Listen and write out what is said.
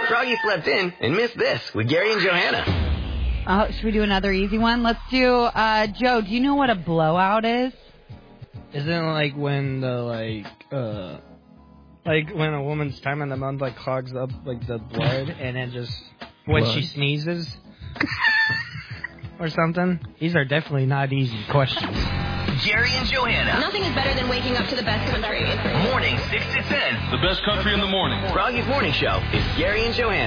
Froggy slept in and missed this with Gary and Johanna. Should we do another easy one? Let's do, Joe, do you know what a blowout is? Isn't it like when the, like when a woman's time in the month, like, clogs up, like, the blood, and then just, when she sneezes, or something? These are definitely not easy questions. Gary and Johanna. Nothing is better than waking up to the best country. Morning 6 to 10. The best country in the morning. Froggy's Morning Show is Gary and Johanna.